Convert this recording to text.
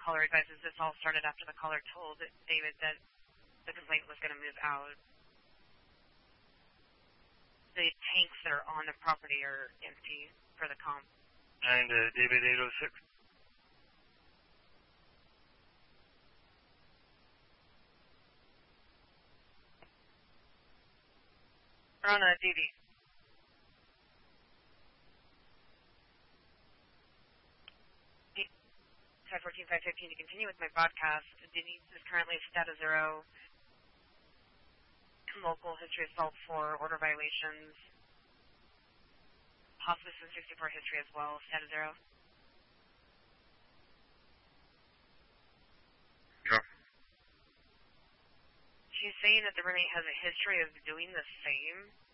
caller advises this all started after the caller told David that the complaint was going to move out. The tanks that are on the property are empty for the comp. And David 806. We're on a DV. Type 14515 to continue with my broadcast. Denise is currently status 0. Local history assault 4, order violations. Hospice and 64 history as well, status 0. Yeah. She's saying that the roommate has a history of doing the same.